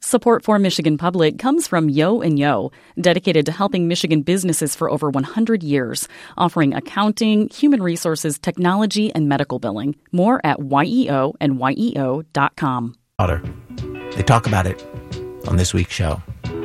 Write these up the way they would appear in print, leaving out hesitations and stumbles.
Support for Michigan Public comes from Yo & Yo, dedicated to helping Michigan businesses for over 100 years, offering accounting, human resources, technology, and medical billing. More at YEO and YEO.com. They talk about it on this week's show.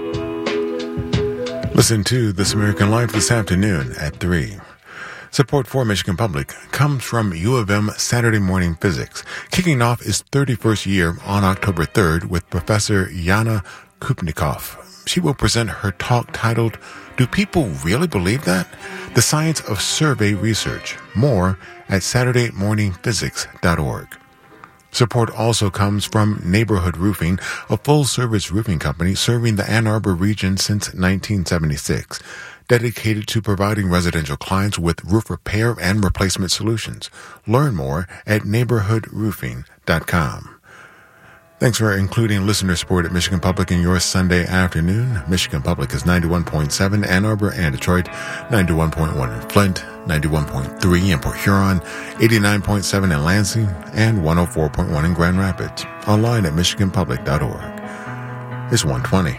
Listen to This American Life this afternoon at 3. Support for Michigan Public comes from U of M Saturday Morning Physics, kicking off its 31st year on October 3rd with Professor Yana Kupnikov. She will present her talk titled, Do People Really Believe That? The Science of Survey Research. More at SaturdayMorningPhysics.org. Support also comes from Neighborhood Roofing, a full-service roofing company serving the Ann Arbor region since 1976. Dedicated to providing residential clients with roof repair and replacement solutions. Learn more at neighborhoodroofing.com. Thanks for including listener support at Michigan Public in your Sunday afternoon. Michigan Public is 91.7 Ann Arbor and Detroit, 91.1 in Flint, 91.3 in Port Huron, 89.7 in Lansing, and 104.1 in Grand Rapids. Online at michiganpublic.org. It's 1:20.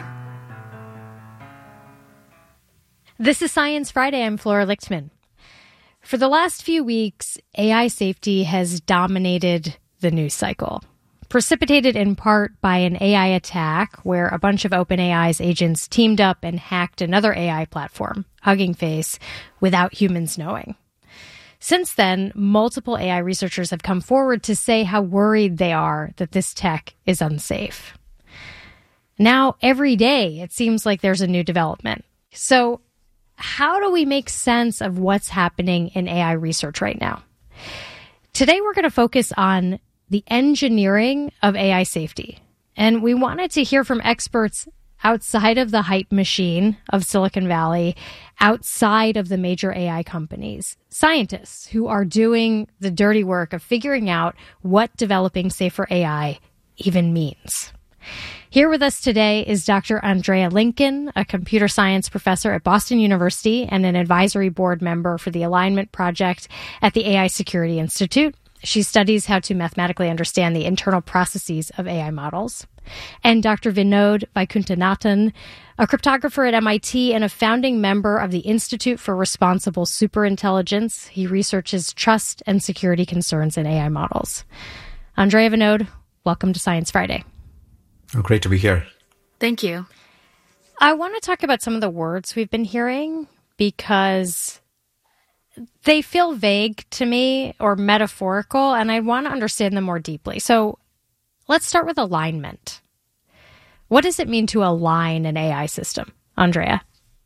This is Science Friday. I'm Flora Lichtman. For the last few weeks, AI safety has dominated the news cycle, precipitated in part by an AI attack where a bunch of OpenAI's agents teamed up and hacked another AI platform, Hugging Face, without humans knowing. Since then, multiple AI researchers have come forward to say how worried they are that this tech is unsafe. Now, every day, it seems like there's a new development. So, how do we make sense of what's happening in AI research right now? Today, we're going to focus on the engineering of AI safety. And we wanted to hear from experts outside of the hype machine of Silicon Valley, outside of the major AI companies, scientists who are doing the dirty work of figuring out what developing safer AI even means. Here with us today is Dr. Andrea Lincoln, a computer science professor at Boston University and an advisory board member for the Alignment Project at the AI Security Institute. She studies how to mathematically understand the internal processes of AI models. And Dr. Vinod Vaikuntanathan, a cryptographer at MIT and a founding member of the Institute for Responsible Superintelligence. He researches trust and security concerns in AI models. Andrea, Vinod, welcome to Science Friday. Oh, great to be here. Thank you. I want to talk about some of the words we've been hearing because they feel vague to me or metaphorical, and I want to understand them more deeply. So let's start with alignment. What does it mean to align an AI system? Andrea?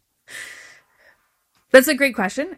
That's a great question.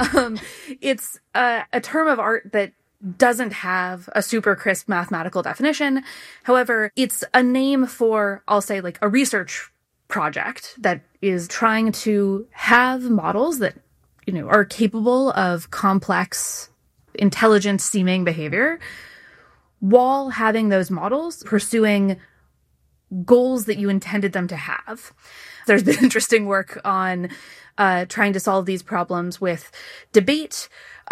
It's a term of art that doesn't have a super crisp mathematical definition. However, it's a name for, I'll say, like a research project that is trying to have models that, are capable of complex, intelligent-seeming behavior while having those models pursuing goals that you intended them to have. There's been interesting work on trying to solve these problems with debate,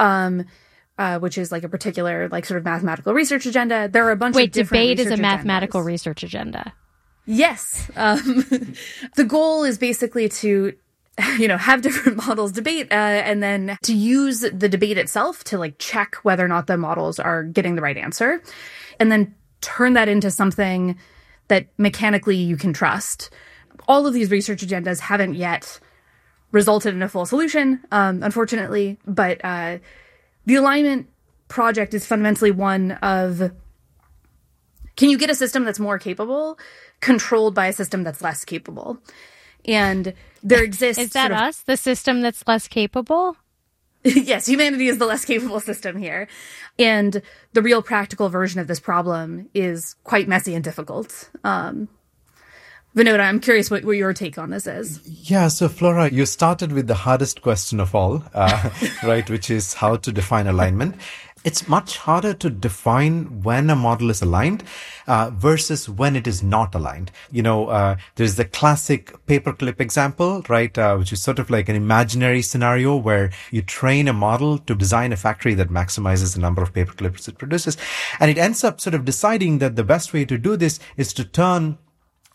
which is like a particular, like sort of mathematical research agenda. There are a bunch of different debate is a agendas. mathematical research agenda. Yes. The goal is basically to, have different models debate, and then to use the debate itself to like check whether or not the models are getting the right answer, and then turn that into something that mechanically you can trust. All of these research agendas haven't yet resulted in a full solution, unfortunately, but the Alignment Project is fundamentally one of, can you get a system that's more capable controlled by a system that's less capable? And there exists... Is that us, the system that's less capable? Yes, humanity is the less capable system here. And the real practical version of this problem is quite messy and difficult. Vinod, I'm curious what your take on this is. Yeah, so Flora, you started with the hardest question of all, right, which is how to define alignment. It's much harder to define when a model is aligned versus when it is not aligned. There's the classic paperclip example, right, which is sort of like an imaginary scenario where you train a model to design a factory that maximizes the number of paperclips it produces. And it ends up sort of deciding that the best way to do this is to turn